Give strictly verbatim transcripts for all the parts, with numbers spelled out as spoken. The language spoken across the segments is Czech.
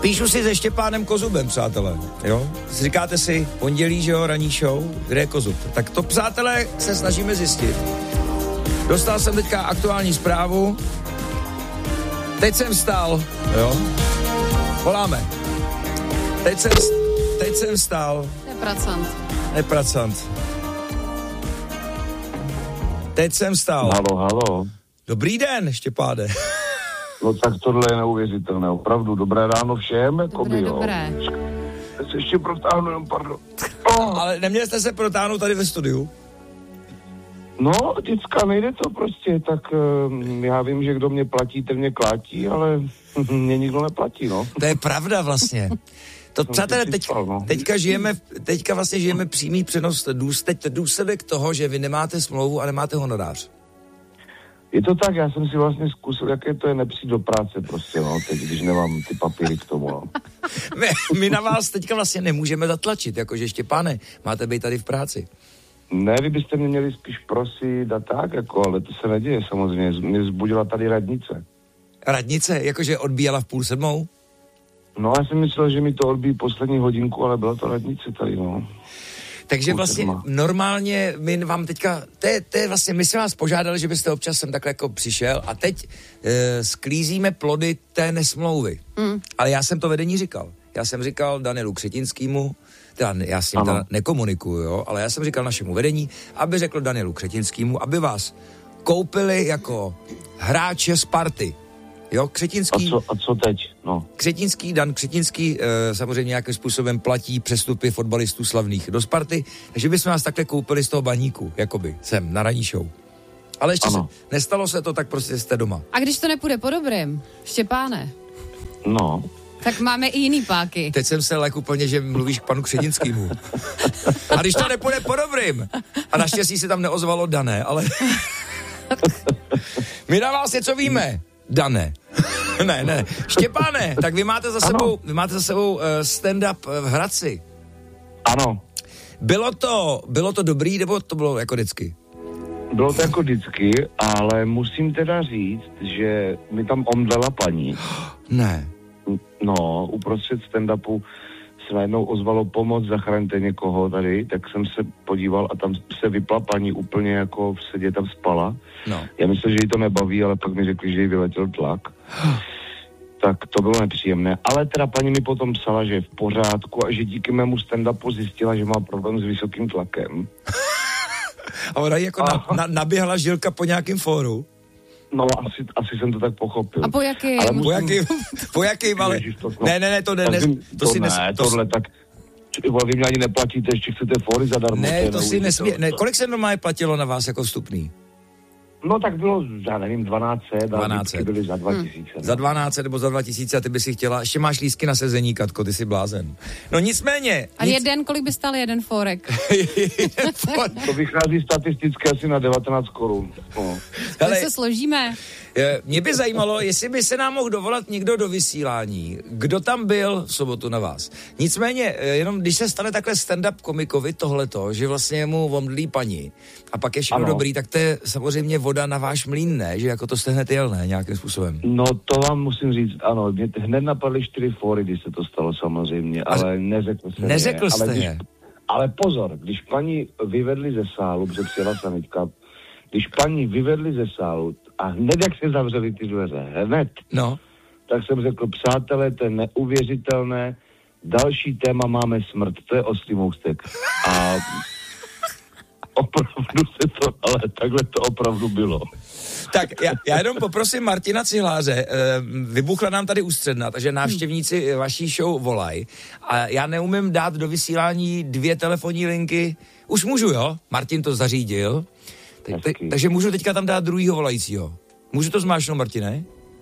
Píšu si se Štěpánem Kozubem, přátelé, jo? Říkáte si, pondělí, že jo, ranní show, kde je Kozub? Tak to, přátelé, se snažíme zjistit. Dostal jsem teďka aktuální zprávu. Teď jsem vstal, jo? Voláme. Teď jsem, teď jsem vstal. Nepracant. Nepracant. Teď jsem vstal. Halo, halo. Dobrý den, Štěpáne. No tak tohle je neuvěřitelné, opravdu. Dobré ráno všem. Dobré, jo. dobré. Já se ještě protáhnu, jenom pardon. Oh. Ale neměli jste se protáhnout tady ve studiu? No, děcka, nejde to prostě, tak uh, já vím, že kdo mě platí, ten mě klátí, ale mě nikdo neplatí, no. To je pravda vlastně. To, přátelé, teď, teďka žijeme, teďka vlastně žijeme přímý přenos, teď důsledek toho, že vy nemáte smlouvu a nemáte honorář. Je to tak, já jsem si vlastně zkusil, jaké to je nepřijít do práce prostě, no, teď, když nemám ty papíry k tomu, no. my, my na vás teďka vlastně nemůžeme zatlačit, jakože Štěpáne, máte být tady v práci. Ne, vy byste mě měli spíš prosit a tak, jako, ale to se neděje samozřejmě, mě zbudila tady radnice. Radnice, jakože odbíjela v půl sedmou? No, já jsem myslel, že mi to odbíjí poslední hodinku, ale byla to radnice tady, no. Takže vlastně normálně my vám teďka, to je, to je vlastně, my jsme vás požádali, že byste občas sem takhle jako přišel a teď e, sklízíme plody té nesmlouvy. Mm. Ale já jsem to vedení říkal. Já jsem říkal Danielu Křetinskému, teda já s ním teda nekomunikuju, jo, ale já jsem říkal našemu vedení, aby řekl Danielu Křetinskému, aby vás koupili jako hráče Sparty. Jo, Křetinský... A co, a co teď? No. Křetinský, Dan Křetinský e, samozřejmě nějakým způsobem platí přestupy fotbalistů slavných do Sparty, takže bychom vás takhle koupili z toho baníku, jakoby, sem, na ranní show. Ale ještě se, nestalo se to, tak prostě jste doma. A když to nepůjde po dobrým, Štěpáne? No. Tak máme i jiný páky. Teď jsem se lek úplně, že mluvíš k panu Křetinskému. A když to nepůjde po dobrým, a naštěstí se tam neozvalo Dané, ale... My na vás něco víme. Dané. ne, ne. Štěpáne, tak vy máte za sebou, vy máte za sebou uh, stand-up v Hradci. Ano. Bylo to, bylo to dobrý, nebo to bylo jako vždycky? Bylo to jako vždycky, ale musím teda říct, že mi tam omdlela paní. Ne. No, uprostřed stand-upu se najednou ozvalo pomoc, zachraňte někoho tady, tak jsem se podíval a tam se vypla paní úplně jako v sedě tam spala. No. Já myslel, že jí to nebaví, ale pak mi řekli, že jí vyletěl tlak. Tak to bylo nepříjemné. Ale teda paní mi potom psala, že je v pořádku a že díky mému stand-upu zjistila, že má problém s vysokým tlakem. A ona jako a... Na, na, naběhla žilka po nějakém fóru? No, asi, asi jsem to tak pochopil. A po jakým? Ale musím... Po jakým, po jakým, ale... Ježiš, to, ne, ne, ne, to ne, to, ne, to, to si ne, nes... To tohle tak... Vy mě ani neplatíte, ještě chcete fóry zadarmo. Ne, to si nesmí... Ne, kolik se normálně platilo na vás jako vstupný? No tak bylo, já nevím, dvanáct set a dvanáct byly za dva tisíce. Hmm. Za dvanáct nebo za dva tisíce a ty by si chtěla, ještě máš lístky na sezení, Katko, ty jsi blázen. No nicméně. A nic... jeden, kolik by stál jeden fórek? To vychází statisticky asi na devatenáct korun. No. Ale se složíme. Mě by zajímalo, jestli by se nám mohl dovolat někdo do vysílání. Kdo tam byl v sobotu na vás? Nicméně, jenom když se stane takhle stand-up komikovi tohleto, že vlastně mu omdlí paní a pak je všechno ano. dobrý, tak to je samozřejmě voda na váš mlýn, ne? Že jako to jste hned jel, ne? Nějakým způsobem. No to vám musím říct, ano, mě hned napadly čtyři fóry, když se to stalo samozřejmě, ale a neřekl jsem Neřekl je. jste ale když, je. Ale pozor, když paní vyvedli ze sálu, protože přijela sanitka, když paní vyvedli ze sálu a hned jak se zavřeli ty dveře, hned, no. tak jsem řekl, přátelé, to je neuvěřitelné, další téma máme smrt, to je oslí můstek. A opravdu se to, ale takhle to opravdu bylo. Tak já, já jenom poprosím Martina Cihláře, vybuchla nám tady ústředna, takže návštěvníci vaší show volají a já neumím dát do vysílání dvě telefonní linky, už můžu, jo? Martin to zařídil, te, te, takže můžu teďka tam dát druhýho volajícího. Můžu to zmáčknout, Martine?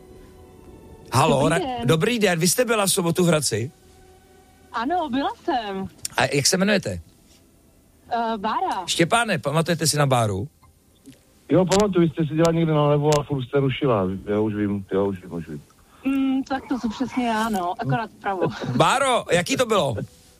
Halo, dobrý den. Ra- dobrý den, vy jste byla v sobotu v Hradci? Ano, byla jsem. A jak se jmenujete? Uh, Bára. Štěpáne, pamatujete si na Báru? Jo, pamatuju, jste si dělala někde nalevo a furt jste rušila. Já už vím, já už vím, už vím. Mm, tak to jsou přesně já, no, akorát vpravo. Báro, jaký to bylo? Uh,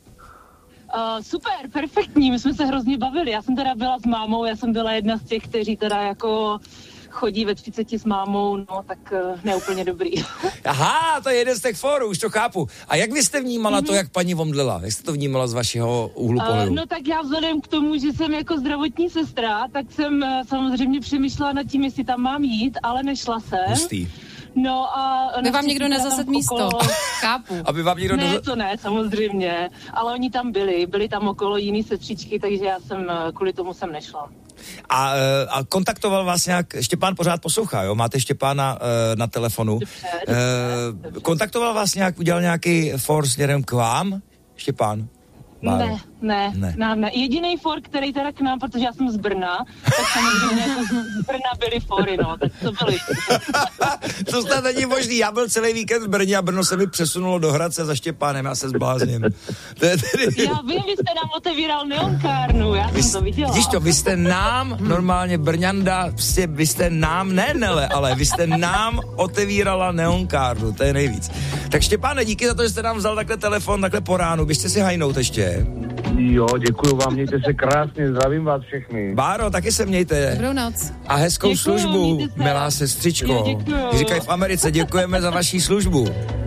super, perfektní, my jsme se hrozně bavili. Já jsem teda byla s mámou, já jsem byla jedna z těch, kteří teda jako chodí ve třiceti s mámou, no tak uh, neúplně dobrý. Aha, to je jeden z těch fórů, už to chápu. A jak vy jste vnímala mm-hmm. to, jak paní omdlela? Jak jste to vnímala z vašeho úhlu pohledu? Uh, no tak já vzhledem k tomu, že jsem jako zdravotní sestra, tak jsem uh, samozřejmě přemýšlela nad tím, jestli tam mám jít, ale nešla jsem. Hustý. No a... By vám někdo nezased místo. Okolo... Chápu. Aby vám někdo ne, neza... to ne, samozřejmě. Ale oni tam byli. Byli tam okolo jiný sestřičky, takže já jsem, kvůli tomu jsem nešla. A, a kontaktoval vás nějak, Štěpán pořád poslouchá, jo? Máte Štěpána uh, na telefonu. Dobře, dobře, uh, dobře. Kontaktoval vás nějak, udělal nějaký for směrem k vám, Štěpán? Ne, ne, ne. ne, ne. Jediný for, který teda k nám, protože já jsem z Brna, tak samozřejmě jako z Brna byly fory, no, tak to byly. To snad není možný, já byl celý víkend v Brně a Brno se mi přesunulo do Hradce za Štěpánem, já se zblázním. To je tedy... Já vím, vy jste nám otevíral neonkárnu, já vy, jsem to viděla. Víš to, vy jste nám, normálně Brňanda, prostě vy jste nám, ne Nele, ale vy jste nám otevírala neonkárnu, to je nejvíc. Tak Štěpáne, díky za to, že jste nám vzal takhle telefon, takhle po ránu, běžte si hajnout ještě. Jo, děkuju vám, mějte se krásně, zdravím vás všechny. Báro, taky se mějte. Dobrou noc. A hezkou Děkuju, službu, mějte se. milá sestřičko. Jo, děkuju. Říkají v Americe, děkujeme za vaši službu.